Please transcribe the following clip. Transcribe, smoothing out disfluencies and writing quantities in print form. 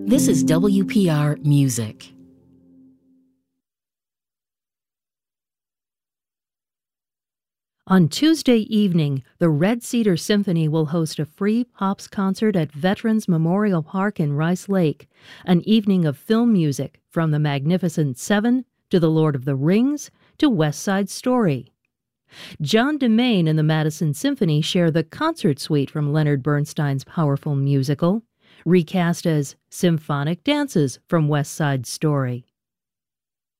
This is WPR Music. On Tuesday evening, the Red Cedar Symphony will host a free Pops concert at Veterans Memorial Park in Rice Lake, an evening of film music from The Magnificent Seven to The Lord of the Rings to West Side Story. John DeMain and the Madison Symphony share the concert suite from Leonard Bernstein's powerful musical, recast as symphonic dances from West Side Story.